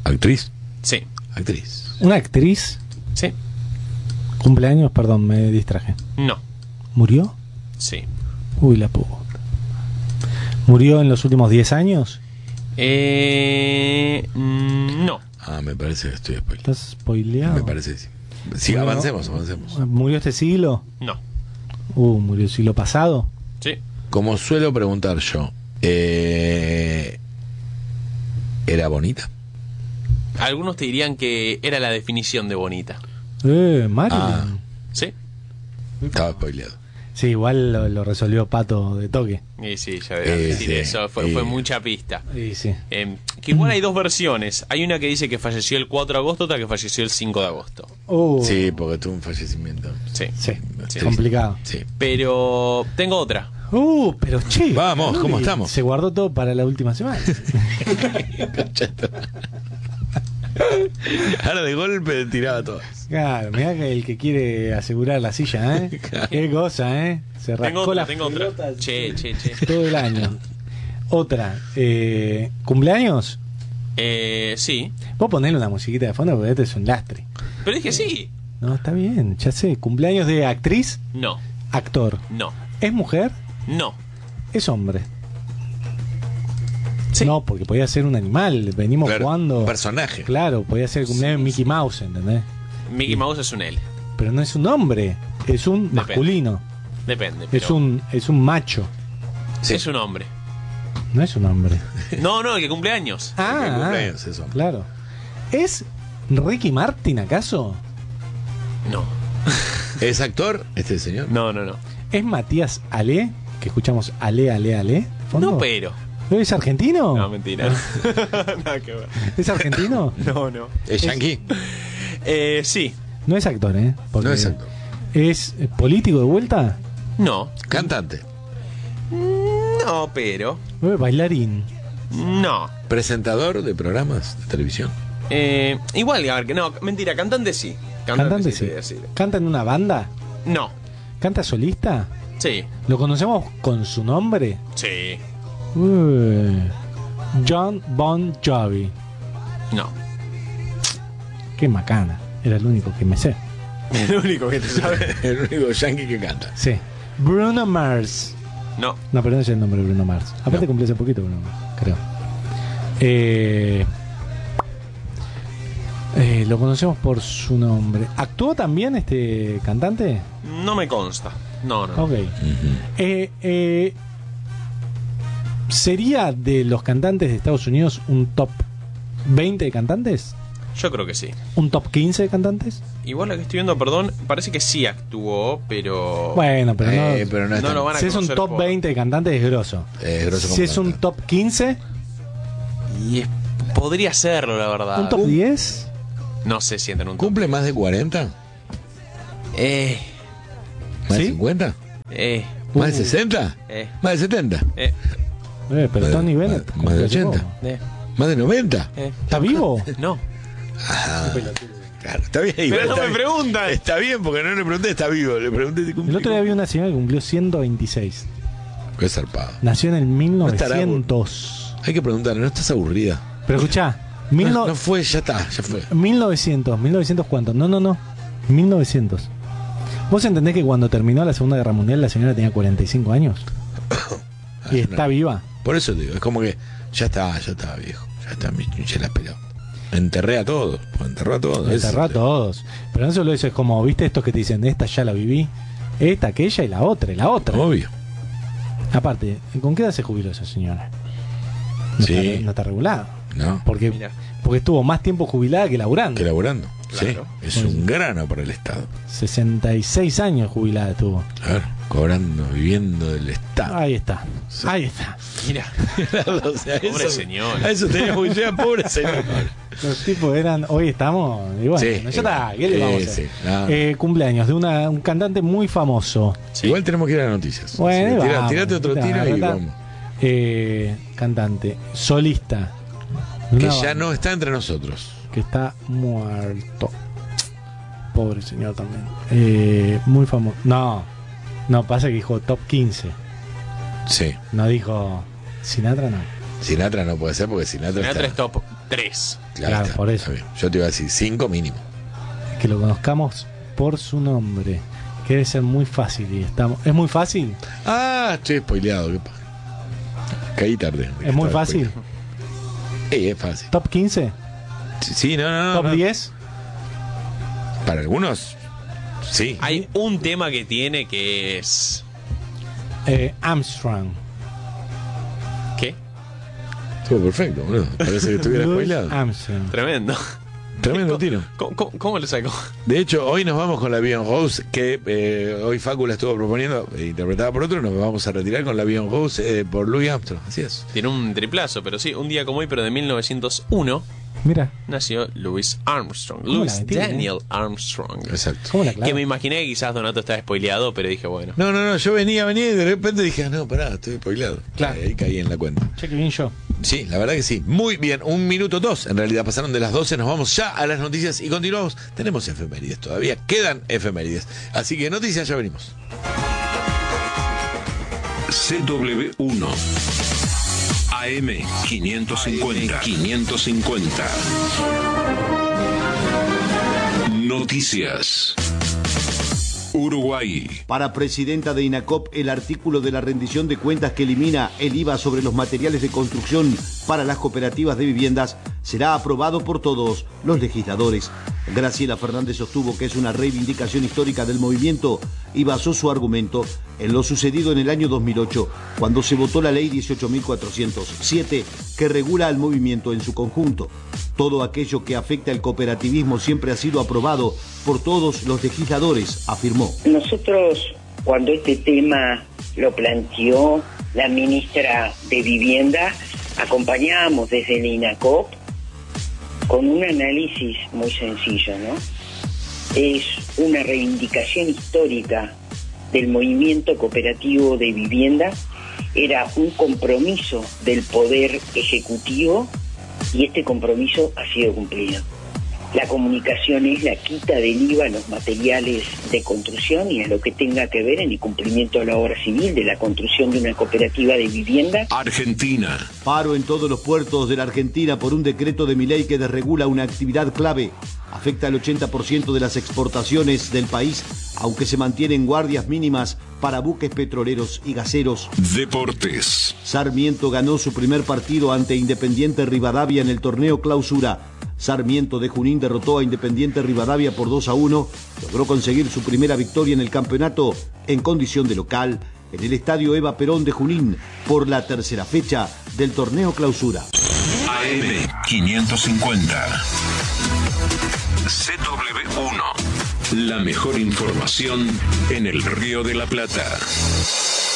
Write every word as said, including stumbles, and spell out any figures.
¿Actriz? Sí. Actriz. ¿Una actriz? Sí. ¿Cumpleaños? Perdón, me distraje. No. ¿Murió? Sí. Uy, la puta. ¿Murió en los últimos diez años? Eh, no. Ah, me parece que estoy spoileando. ¿Estás spoileado? Me parece que sí. Sí, Bueno, avancemos, avancemos. ¿Murió este siglo? No. Uh, ¿murió el siglo pasado? Sí. Como suelo preguntar yo, eh, ¿era bonita? Algunos te dirían que era la definición de bonita. Eh, Marilyn. Ah. ¿Sí? Estaba spoileado. Sí, igual lo, lo resolvió Pato de toque. Y sí, ya debo Eh, decir sí. eso. Fue, Eh. fue mucha pista. Sí, sí. Eh, que igual hay dos versiones. Hay una que dice que falleció el cuatro de agosto, otra que falleció el cinco de agosto. Uh, Sí, porque tuvo un fallecimiento. Sí. sí, Sí. complicado. Sí. Pero tengo otra. Uh, pero che. Vamos, ¿cómo Uy, estamos? Se guardó todo para la última semana. Ahora de golpe tiraba todas. Claro, mirá que el que quiere asegurar la silla, ¿eh? Qué cosa, ¿eh? Se rascó Tengo otra, la tengo otra. Che, che, che. todo el año. Otra, eh, ¿cumpleaños? Eh, sí. Vos ponele una musiquita de fondo porque este es un lastre. Pero dije sí. No, está bien, ya sé. ¿Cumpleaños de actriz? No, Actor. no, ¿Es mujer? no. ¿Es hombre? Sí. No, porque podía ser un animal. Venimos Claro, jugando. un personaje. Claro, podía ser el cumpleaños de Mickey Mouse, ¿entendés? Mickey Mouse es un él. Pero no es un hombre, es un Depende. masculino. Depende. Pero Es un, es un macho. Sí. es un hombre. No es un hombre. No, no, el que cumple años. ¿Qué Ah, cumpleaños eso? claro. ¿Es Ricky Martin acaso? No. ¿Es actor este señor? No, no, no. ¿Es Matías Ale? Que escuchamos Ale, Ale, Ale. ¿Fondo? No, pero. ¿Es argentino? No, mentira. Nada que ver. ¿Es argentino? No, no. ¿Es yankee? Eh, sí. No es actor, ¿eh? Porque No es actor. ¿Es político de vuelta? No. Cantante. No, pero. Eh, Bailarín. No. Presentador de programas de televisión. Eh, igual, a ver, que no, mentira, cantante sí. Cantante sí. te voy a decir. ¿Canta en una banda? No. ¿Canta solista? Sí. ¿Lo conocemos con su nombre? Sí. Uy. John Bon Jovi. No. Qué macana. Era el único que me sé. El único que te sabe. El único yankee que canta. Sí. Bruno Mars. No. No, pero no es el nombre de Bruno Mars. Aparte No. cumplió hace poquito Bruno Mars, creo. Eh, eh, lo conocemos por su nombre. ¿Actuó también este cantante? No me consta. No, no. Ok. Eh, eh, ¿Sería de los cantantes de Estados Unidos un top veinte de cantantes? Yo creo que sí. ¿Un top quince de cantantes? Igual lo que estoy viendo, perdón, parece que sí actuó, pero. Bueno, pero Eh, no. pero no es no tan- lo van a Si es un conocer top por- veinte de cantantes es grosso. Es grosso como Si es un cantante. top quince, Y es- podría serlo, la verdad. un top diez. No sé si entra en un top. ¿Cumple más de cuarenta? Eh. ¿Más ¿Sí? de cincuenta? Eh. ¿Más de Uh. sesenta? Eh. ¿Más de setenta? Eh. Eh, pero Más de- Tony Bennett. más- más de cumple hace ochenta. poco. Eh. ¿Más de noventa? Eh. ¿Está vivo? No. Ah, claro, está bien. Pero igual no está me bien. preguntan. Está bien, porque no le pregunté, está vivo. Le pregunté si cumple. El otro día vi una señora que cumplió ciento veintiséis. Qué zarpado. Nació en el mil estará novecientos. Hay que preguntarle, ¿no estás aburrida? Pero escuchá, mil No, no- no fue, ya está, ya fue. mil novecientos, mil novecientos cuánto? No, no, no. mil novecientos. ¿Vos entendés que cuando terminó la Segunda Guerra Mundial la señora tenía cuarenta y cinco años? Y está No. viva. Por eso digo, es como que ya está, ya está viejo. Ya está, mi ya la esperó. Enterré a todos, pues enterró a todos. ese Enterró a es el tema. todos. Pero no solo eso, es como, ¿viste estos que te dicen, esta ya la viví? Esta, aquella y la otra, y la otra. Obvio. Aparte, ¿con qué edad se jubiló esa señora? No, Sí. está, no está regulado. ¿No? Porque, Mira. porque estuvo más tiempo jubilada que laburando. Que laburando. Claro. Sí. Es un grano para el Estado. sesenta y seis años jubilada estuvo. Claro. Cobrando, viviendo del Estado. Ahí está. Ahí está. Mira. O sea, Pobre eso- señora. A eso tenía jubilada, pobre señor. Los tipos eran, hoy estamos, y bueno, Sí, ya está, ¿qué le sí, vamos a hacer? sí, nada. Eh, cumpleaños de una, un cantante muy famoso. Sí. Igual tenemos que ir a las noticias. Bueno, Sí, ahí tira- vamos, tirate otro tira, tiro y tira. vamos. Eh, cantante, solista. de Que una ya banda no está entre nosotros. Que está muerto. Pobre señor también. Eh, muy famoso. No, no, pasa que dijo top quince. Sí. No dijo Sinatra, no. Sinatra no puede ser porque Sinatra, Sinatra es está... top tres. Claro, Claro, está, por eso. está bien. Yo te iba a decir cinco mínimo. Que lo conozcamos por su nombre. Que debe ser muy fácil. Y estamos... ¿Es muy fácil? Ah, estoy spoileado. ¿Qué pasa? Caí tarde. ¿Es muy Estaba fácil? spoileado. Sí, es fácil. ¿Top quince? Sí, sí, no, no, no. ¿Top no. diez? Para algunos, sí. Hay un tema que tiene que es... Eh, Armstrong. ¿Qué? Estuvo perfecto, boludo. Parece que estuviera Louis spoileado. Armstrong. Tremendo. Tremendo tiro. ¿Cómo, cómo, cómo lo sacó? De hecho, hoy nos vamos con la Beyoncé Rose, que eh, hoy Facu la estuvo proponiendo, eh, interpretada por otro. Nos vamos a retirar con la Beyoncé Rose eh, por Louis Armstrong. Así es. Tiene un triplazo, pero sí, un día como hoy, pero de mil novecientos uno, Mira, nació Louis Armstrong. ¿Cómo Louis la metí, Daniel Armstrong. Exacto. ¿cómo la clave? Que me imaginé que quizás Donato estaba spoileado, pero dije, bueno. No, no, no, yo venía, venía y de repente dije, ah, no, pará, estoy spoileado. Claro. Ahí caí en la cuenta. Che, que bien yo. Sí, la verdad que sí. Muy bien, un minuto dos. En realidad pasaron de las doce, nos vamos ya a las noticias y continuamos. Tenemos efemérides todavía, quedan efemérides. Así que noticias, ya venimos. C W uno A M quinientos cincuenta. quinientos cincuenta. Noticias. Uruguay. Para presidenta de INACOP, el artículo de la rendición de cuentas que elimina el I V A sobre los materiales de construcción para las cooperativas de viviendas será aprobado por todos los legisladores. Graciela Fernández sostuvo que es una reivindicación histórica del movimiento y basó su argumento en lo sucedido en el año dos mil ocho, cuando se votó la ley dieciocho mil cuatrocientos siete que regula al movimiento en su conjunto. Todo aquello que afecta al cooperativismo siempre ha sido aprobado por todos los legisladores, afirmó. Nosotros, cuando este tema lo planteó la ministra de Vivienda, acompañábamos desde el INACOP con un análisis muy sencillo, ¿no? Es una reivindicación histórica del movimiento cooperativo de vivienda, era un compromiso del Poder Ejecutivo y este compromiso ha sido cumplido. La comunicación es la quita del I V A en los materiales de construcción y en lo que tenga que ver en el cumplimiento de la obra civil de la construcción de una cooperativa de vivienda. Argentina. Paro en todos los puertos de la Argentina por un decreto de Milei que desregula una actividad clave. Afecta al ochenta por ciento de las exportaciones del país, aunque se mantienen guardias mínimas para buques petroleros y gaseros. Deportes. Sarmiento ganó su primer partido ante Independiente Rivadavia en el torneo Clausura. Sarmiento de Junín derrotó a Independiente Rivadavia por dos a uno, logró conseguir su primera victoria en el campeonato en condición de local en el estadio Eva Perón de Junín por la tercera fecha del torneo Clausura. A M quinientos cincuenta. C W uno. La mejor información en el Río de la Plata.